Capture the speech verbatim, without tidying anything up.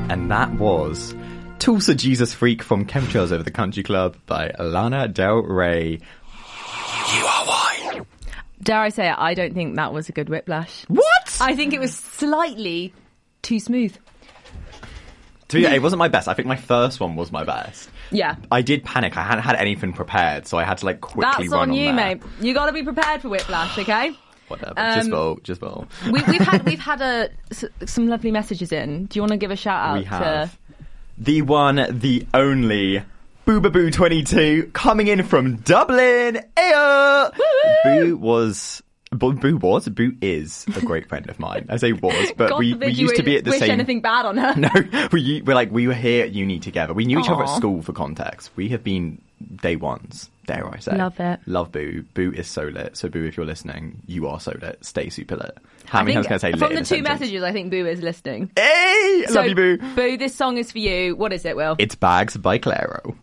And that was Tulsa Jesus Freak from Chemtrails Over the Country Club by Lana Del Rey. You are why. Dare I say it, I don't think that was a good Whiplash. What? I think it was slightly too smooth. To be fair, it wasn't my best. I think my first one was my best. Yeah. I did panic. I hadn't had anything prepared, so I had to like quickly That's run on on you, there. mate. You got to be prepared for Whiplash, okay? Whatever. Um, just vote. Just vote. we, we've had we've had a, s- some lovely messages in. Do you want to give a shout out We have to the one, the only Boobaboo twenty-two coming in from Dublin. Ayo! Boo was. Boo Boo was Boo is a great friend of mine. I say was, but God we, forbid we you used to be at the wish same. anything bad on her? No, we we're like we were here at uni together. We knew each other at Aw. school. For context, we have been day ones. Dare I say? Love it. Love Boo. Boo is so lit. So Boo, if you're listening, you are so lit. Stay super lit. How I many think times can I say lit from in the a two sentence? messages, I think Boo is listening. Hey, So, love you, Boo. Boo, this song is for you. What is it, Will? It's Bags by Clairo.